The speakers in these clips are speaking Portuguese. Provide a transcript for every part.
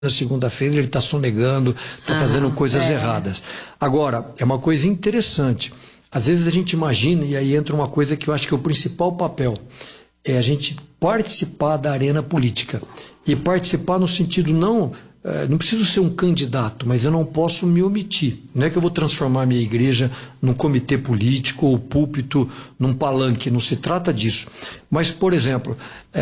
na segunda-feira ele está sonegando, está fazendo coisas erradas. Agora, é uma coisa interessante. Às vezes a gente imagina, e aí entra uma coisa que eu acho que é o principal papel, é a gente participar da arena política. E participar no sentido não preciso ser um candidato, mas eu não posso me omitir. Não é que eu vou transformar a minha igreja num comitê político ou púlpito num palanque, não se trata disso. Mas, por exemplo,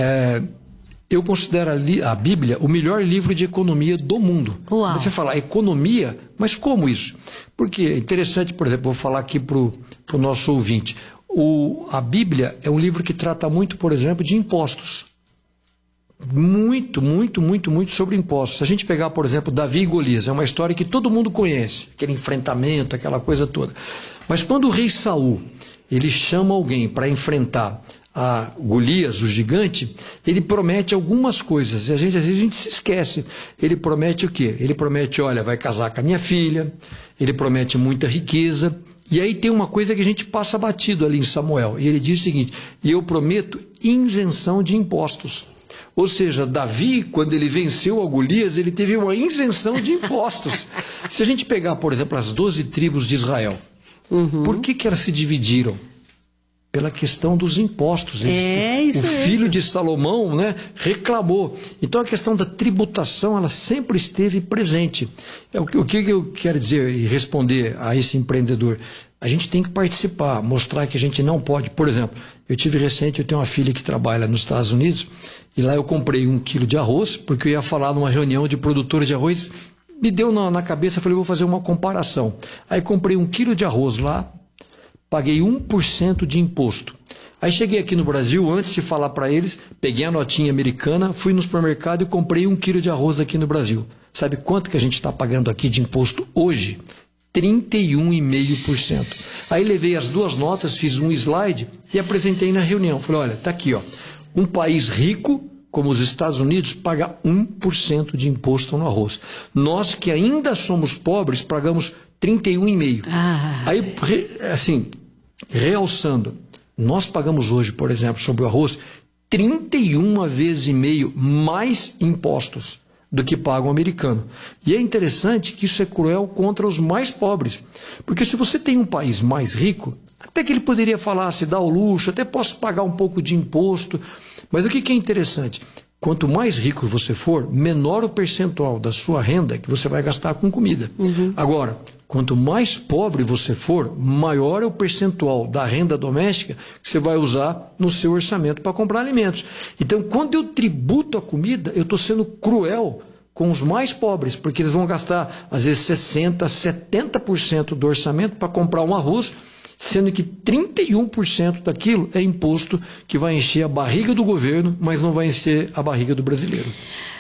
eu considero a Bíblia o melhor livro de economia do mundo. Uau. Você fala economia, mas como isso? Porque é interessante, por exemplo, vou falar aqui para o nosso ouvinte. A Bíblia é um livro que trata muito, por exemplo, de impostos. Muito sobre impostos. Se a gente pegar, por exemplo, Davi e Golias, é uma história que todo mundo conhece, aquele enfrentamento, aquela coisa toda. Mas quando o rei Saul, ele chama alguém para enfrentar a Golias, o gigante, ele promete algumas coisas, e às vezes a gente se esquece. Ele promete o quê? Ele promete, olha, vai casar com a minha filha, ele promete muita riqueza, e aí tem uma coisa que a gente passa batido ali em Samuel, e ele diz o seguinte, e eu prometo isenção de impostos. Ou seja, Davi, quando ele venceu a Golias, ele teve uma isenção de impostos. Se a gente pegar, por exemplo, as 12 tribos de Israel, por que elas se dividiram? Pela questão dos impostos. O filho de Salomão, né, reclamou. Então a questão da tributação, ela sempre esteve presente. O que eu quero dizer e responder a esse empreendedor? A gente tem que participar, mostrar que a gente não pode. Por exemplo, eu tenho uma filha que trabalha nos Estados Unidos, e lá eu comprei 1 quilo de arroz, porque eu ia falar numa reunião de produtores de arroz, me deu na cabeça, falei, vou fazer uma comparação. Aí comprei 1 quilo de arroz lá, paguei 1% de imposto. Aí cheguei aqui no Brasil, antes de falar para eles, peguei a notinha americana, fui no supermercado e comprei 1 quilo de arroz aqui no Brasil. Sabe quanto que a gente está pagando aqui de imposto hoje? 31,5%. Aí levei as 2 notas, fiz um slide e apresentei na reunião. Falei, olha, está aqui, ó. Um país rico, como os Estados Unidos, paga 1% de imposto no arroz. Nós que ainda somos pobres, pagamos 31,5%. Aí, assim, realçando, nós pagamos hoje, por exemplo, sobre o arroz, 31 vezes e meio mais impostos do que paga o americano. E é interessante que isso é cruel contra os mais pobres. Porque se você tem um país mais rico, até que ele poderia falar, se dá o luxo, até posso pagar um pouco de imposto. Mas o que é interessante? Quanto mais rico você for, menor o percentual da sua renda que você vai gastar com comida. Agora, quanto mais pobre você for, maior é o percentual da renda doméstica que você vai usar no seu orçamento para comprar alimentos. Então, quando eu tributo a comida, eu estou sendo cruel com os mais pobres, porque eles vão gastar, às vezes, 60%, 70% do orçamento para comprar um arroz, sendo que 31% daquilo é imposto que vai encher a barriga do governo, mas não vai encher a barriga do brasileiro.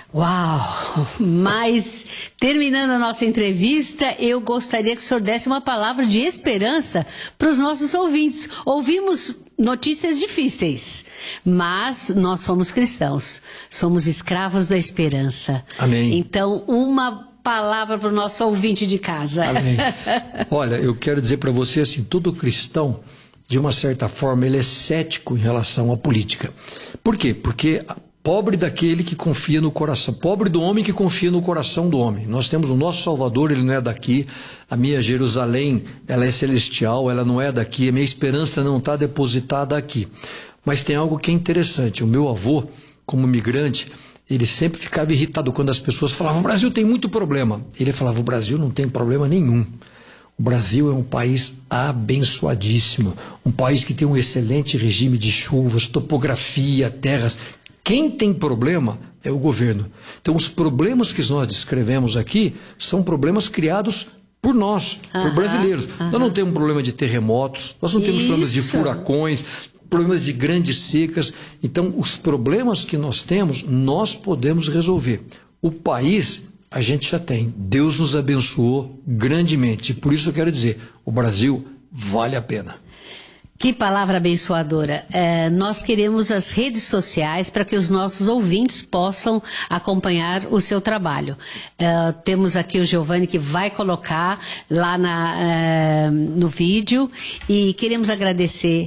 Uau! Mas, terminando a nossa entrevista, eu gostaria que o senhor desse uma palavra de esperança para os nossos ouvintes. Ouvimos notícias difíceis, mas nós somos cristãos, somos escravos da esperança. Amém. Então, uma palavra para o nosso ouvinte de casa. Amém. Olha, eu quero dizer para você assim, todo cristão, de uma certa forma, ele é cético em relação à política. Por quê? Porque pobre daquele que confia no coração, pobre do homem que confia no coração do homem. Nós temos o nosso Salvador, ele não é daqui, a minha Jerusalém, ela é celestial, ela não é daqui, a minha esperança não está depositada aqui. Mas tem algo que é interessante, o meu avô, como migrante, ele sempre ficava irritado quando as pessoas falavam, o Brasil tem muito problema. Ele falava, o Brasil não tem problema nenhum. O Brasil é um país abençoadíssimo, um país que tem um excelente regime de chuvas, topografia, terras. Quem tem problema é o governo. Então, os problemas que nós descrevemos aqui são problemas criados por nós, por brasileiros. Nós não temos problema de terremotos, nós não temos problemas de furacões, problemas de grandes secas. Então, os problemas que nós temos, nós podemos resolver. O país, a gente já tem. Deus nos abençoou grandemente. Por isso eu quero dizer, o Brasil vale a pena. Que palavra abençoadora. Nós queremos as redes sociais para que os nossos ouvintes possam acompanhar o seu trabalho. Temos aqui o Giovanni que vai colocar lá no vídeo e queremos agradecer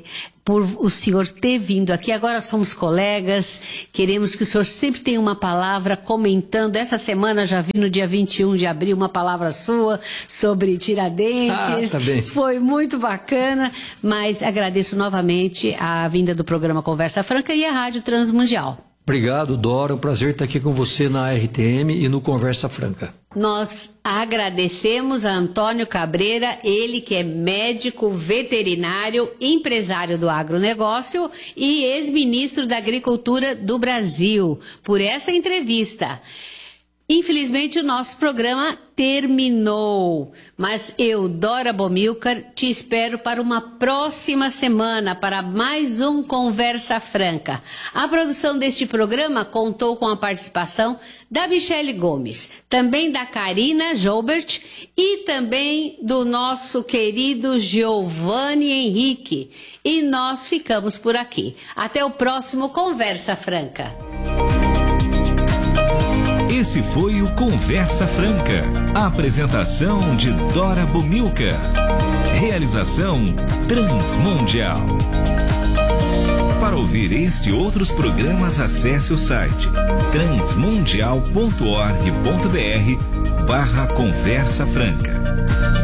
por o senhor ter vindo aqui. Agora somos colegas, queremos que o senhor sempre tenha uma palavra comentando. Essa semana já vi no dia 21 de abril uma palavra sua sobre Tiradentes. Tá bem. Foi muito bacana, mas agradeço novamente a vinda do programa Conversa Franca e a Rádio Transmundial. Obrigado, Dora. É um prazer estar aqui com você na RTM e no Conversa Franca. Nós agradecemos a Antônio Cabreira, ele que é médico veterinário, empresário do agronegócio e ex-ministro da Agricultura do Brasil, por essa entrevista. Infelizmente, o nosso programa terminou, mas eu, Dora Bomilcar, te espero para uma próxima semana, para mais um Conversa Franca. A produção deste programa contou com a participação da Michele Gomes, também da Karina Joubert e também do nosso querido Giovanni Henrique. E nós ficamos por aqui. Até o próximo Conversa Franca. Esse foi o Conversa Franca. Apresentação de Dora Bomilcar. Realização Transmundial. Para ouvir este e outros programas, acesse o site transmundial.org.br/Conversa Franca.